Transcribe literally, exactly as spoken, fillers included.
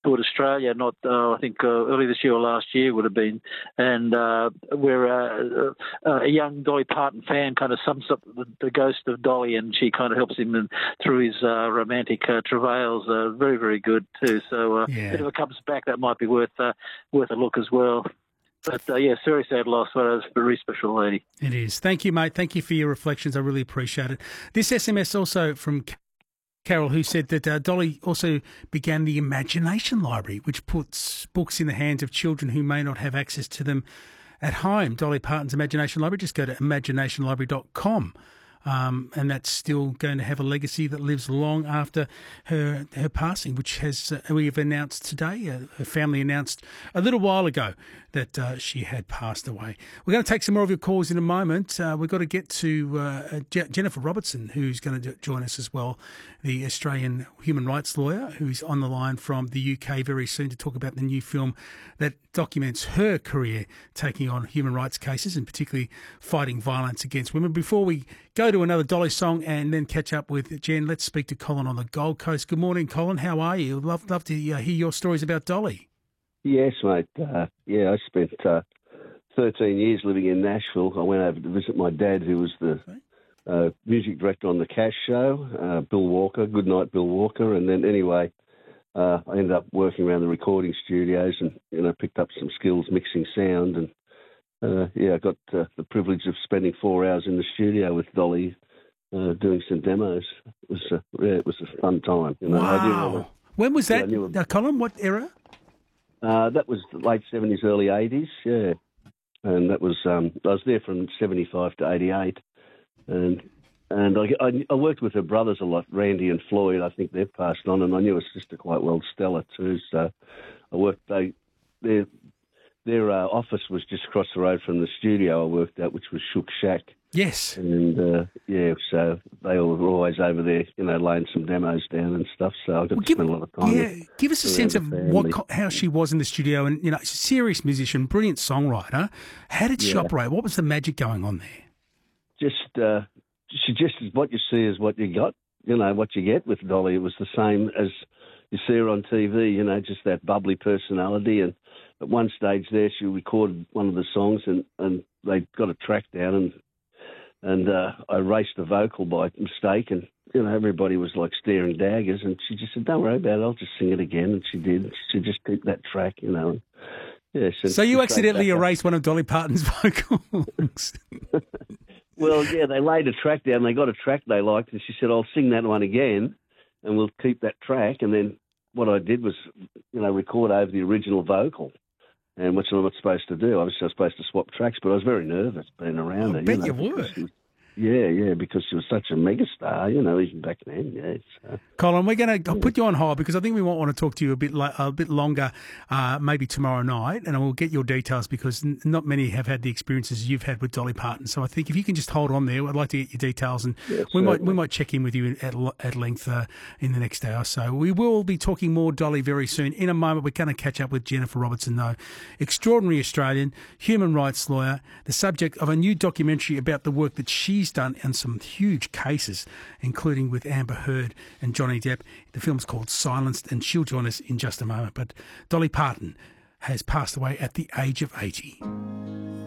toured Australia, not uh, I think uh, early this year or last year would have been, and uh, where uh, uh, a young Dolly Parton fan kind of sums up the, the ghost of Dolly, and she kind of helps him in, through his uh, romantic uh, travails. Uh, very, very good too. So uh, Yeah. if it comes back, that might be worth uh, worth a look as well. But, uh, yeah, very sad loss, but it was a very special lady. It is. Thank you, mate. Thank you for your reflections. I really appreciate it. This S M S also from Carol, who said that uh, Dolly also began the Imagination Library, which puts books in the hands of children who may not have access to them at home. Dolly Parton's Imagination Library, just go to imagination library dot com. Um, and that's still going to have a legacy that lives long after her her passing, which has uh, we have announced today. Uh, her family announced a little while ago that uh, she had passed away. We're going to take some more of your calls in a moment. Uh, we've got to get to uh, Je- Jennifer Robertson, who's going to join us as well, the Australian human rights lawyer, who's on the line from the U K very soon to talk about the new film that documents her career taking on human rights cases and particularly fighting violence against women. Before we go to another Dolly song and then catch up with Jen, let's speak to Colin on the Gold Coast. Good morning, Colin. How are you? Love, love to uh, hear your stories about Dolly. Yes, mate. Uh, yeah, I spent uh, thirteen years living in Nashville. I went over to visit my dad, who was the uh, music director on The Cash Show, uh, Bill Walker, Goodnight Bill Walker. And then anyway, uh, I ended up working around the recording studios and, you know, picked up some skills mixing sound. And, uh, yeah, I got uh, the privilege of spending four hours in the studio with Dolly uh, doing some demos. It was, uh, yeah, it was a fun time. You know, wow. I didn't know, when was that, yeah, uh, Colin? What era? Uh, that was the late seventies, early eighties, yeah. And that was, um, I was there from seventy-five to eighty-eight. And and I, I, I worked with her brothers a lot, Randy and Floyd. I think they've passed on, and I knew her sister quite well, Stella, too. So I worked, they, their, their uh, office was just across the road from the studio I worked at, which was Shook Shack. Yes. And, uh, yeah, so they all were always over there, you know, laying some demos down and stuff. So I got Well, to give, spend a lot of time yeah, with give us a sense of what co- how she was in the studio, and you know, serious musician, brilliant songwriter. How did she Yeah. operate? What was the magic going on there? Just, uh, she just what you see is what you got. You know, what you get with Dolly. It was the same as you see her on T V. You know, just that bubbly personality. And at one stage there, she recorded one of the songs, and and they got a track down, and and uh, I erased the vocal by mistake, and you know, everybody was like staring daggers, and she just said, "Don't worry about it, I'll just sing it again," and she did. She just kept that track, you know. Yeah, so you accidentally erased one of Dolly Parton's vocals. Well, yeah, they laid a track down. They got a track they liked, and she said, "I'll sing that one again, and we'll keep that track." And then what I did was, you know, record over the original vocal, and which I'm not supposed to do. I was just supposed to swap tracks, but I was very nervous being around I her. bet you, know, you were. She was, yeah, yeah, because she was such a megastar, you know, even back then. Yeah. So. Colin, we're going to put you on hold because I think we might want to talk to you a bit la- a bit longer, uh, maybe tomorrow night, and we'll get your details because n- not many have had the experiences you've had with Dolly Parton. So I think if you can just hold on there, I'd like to get your details, and Yeah, we might certainly. we might check in with you at at length uh, in the next hour or so. We will be talking more Dolly very soon. In a moment, we're going to catch up with Jennifer Robertson, though, extraordinary Australian human rights lawyer, the subject of a new documentary about the work that she's done and some huge cases, including with Amber Heard and Johnny Depp. The film's called Silenced, and she'll join us in just a moment. But Dolly Parton has passed away at the age of eighty.